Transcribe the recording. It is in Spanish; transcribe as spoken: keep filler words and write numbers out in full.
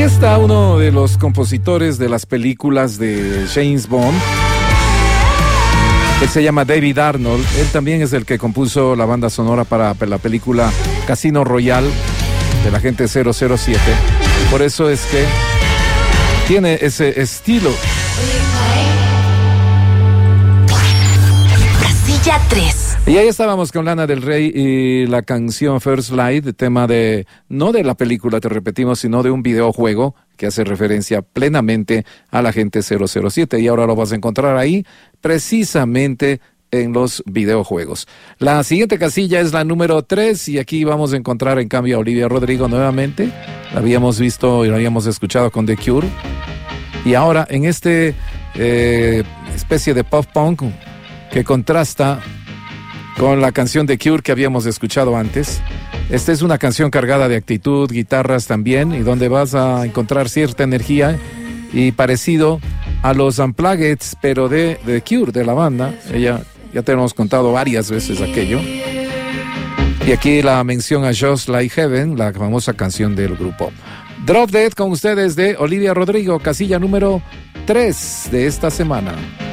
Está uno de los compositores de las películas de James Bond, que se llama David Arnold. Él también es el que compuso la banda sonora para la película Casino Royale del agente cero cero siete. Por eso es que tiene ese estilo. Casilla tres. Y ahí estábamos con Lana del Rey y la canción First Light, tema de, no de la película, te repetimos, sino de un videojuego que hace referencia plenamente al agente cero cero siete. Y ahora lo vas a encontrar ahí, precisamente en los videojuegos. La siguiente casilla es la número tres, y aquí vamos a encontrar en cambio a Olivia Rodrigo nuevamente. La habíamos visto y la habíamos escuchado con The Cure. Y ahora en este eh, especie de pop punk que contrasta con la canción de Cure que habíamos escuchado antes. Esta es una canción cargada de actitud, guitarras también, y donde vas a encontrar cierta energía y parecido a los Unplugged, pero de, de Cure, de la banda. Ella, ya te hemos contado varias veces aquello. Y aquí la mención a Just Like Heaven, la famosa canción del grupo. Drop Dead con ustedes de Olivia Rodrigo, casilla número tres de esta semana.